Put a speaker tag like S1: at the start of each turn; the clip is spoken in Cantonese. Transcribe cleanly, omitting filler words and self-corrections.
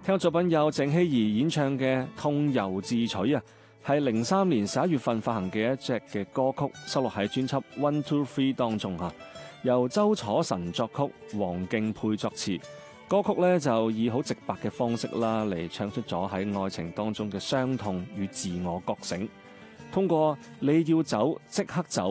S1: 聽嘅作品有鄭希怡演唱嘅《痛由自取》啊，係03年11月份發行嘅一隻嘅歌曲，收錄喺專輯《One Two Three》當中嚇，由周楚晨作曲，黃敬沛作詞。歌曲咧就以好直白嘅方式啦嚟唱出咗喺愛情當中嘅傷痛與自我覺醒，通過你要走即刻走